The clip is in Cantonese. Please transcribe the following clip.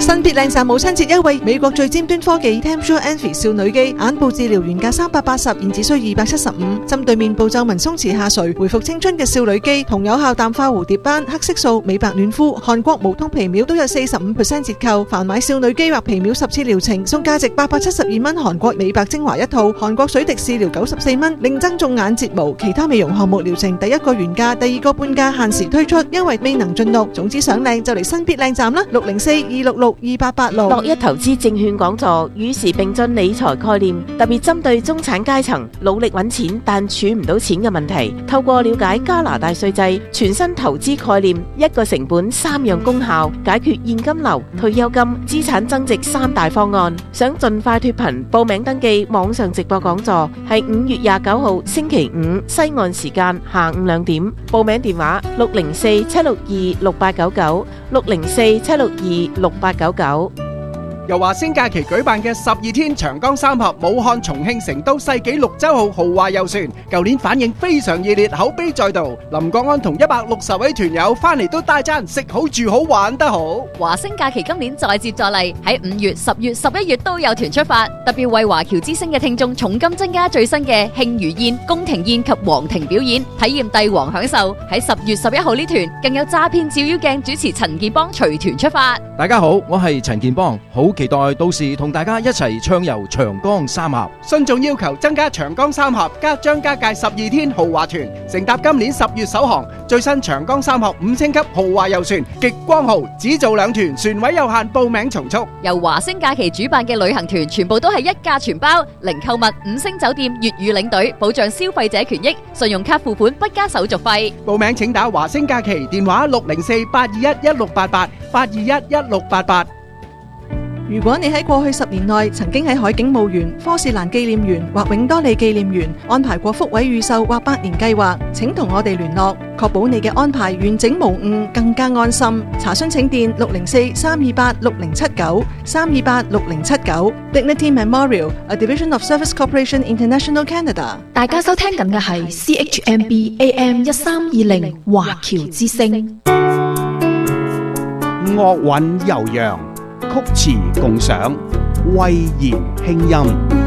新別靚站母親節優惠，美國最尖端科技 Tempsure Envy 少女肌眼部治療原價380，現只需275，針對面部皺紋鬆弛下垂，回復青春嘅少女肌，同有效淡化蝴蝶斑、黑色素、美白嫩膚、韓國無痛皮秒都有45% 折扣，凡買少女肌或皮秒10次療程，送價值872蚊韓國美白精華一套，韓國水滴試療94蚊，另增種眼睫毛，其他美容項目療程第一個原價，第二個半價，限時推出，因為未能盡錄。總之想靚就嚟新別靚站啦，604-266-2886。 樂一投資證券講座與時並進理財概念，特別針對中產階層努力揾錢但儲唔到錢嘅問題，透過了解加拿大稅制、全新投資概念、一個成本3樣功效，解決現金流、退休金、資產增值3大方案。想盡快脫貧，報名登記網上直播講座，係5月29號星期五西岸時間下午2點。報名電話604-762-6899 604-762-6899。 由華星假期舉辦嘅12天長江三峽武漢、重慶、成都世紀綠洲號豪華遊船，舊年反應非常熱烈，口碑再度。林國安同160位團友翻嚟都大讚食好住好玩得好。 華星假期今年再接再厲，喺5月、10月、11月都有團出發，特別為華僑之星嘅聽眾重金增加最新嘅慶餘宴、宮廷宴及皇庭表演，體驗帝王享受。喺10月11號呢團更有詐騙照妖鏡主持陳建邦隨團出發。 大家好，我係陳建邦，好期待到時同大家一齊暢遊長江三峽。 信眾要求增加長江三峽加張家界12天豪華團，乘搭今年10月首航最新長江三峽5星級豪華遊船極光號，只做2團，船位有限，報名從速。 由華星假期主辦嘅旅行團全部都係一價全包，零購物、5星酒店、粵語領隊，保障消費者權益，信用卡付款不加手續費。 報名請打華星假期電話604-821-1688 如果你喺過去10年內曾經喺海景墓園、科士蘭紀念園或永多利紀念園安排過福位預售或百年計劃，請同我哋聯絡，確保你嘅安排完整無誤，更加安心。查詢請電604-328-6079 328-6079。Dignity Memorial, a division of Service Corporation International Canada。 大家收聽緊嘅係 CHMB AM 1320華僑之聲。 樂韻悠揚，曲詞共賞，威嚴輕音。